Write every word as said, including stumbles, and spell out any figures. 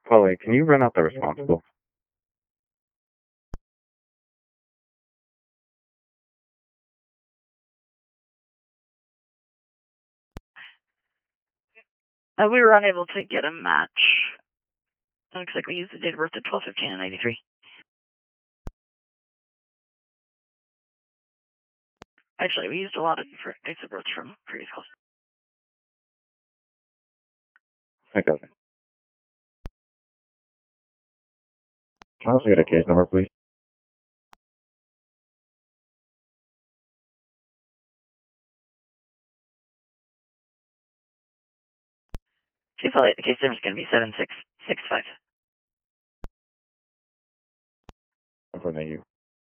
Polly, can you run out the responsible? Uh, we were unable to get a match. It looks like we used the date of birth at twelve fifteen and ninety-three. Actually, we used a lot of different dates of birth from previous calls. I got it. Can I also get a case number, please? So probably the case number is going to be seven six six five. I'm from the U.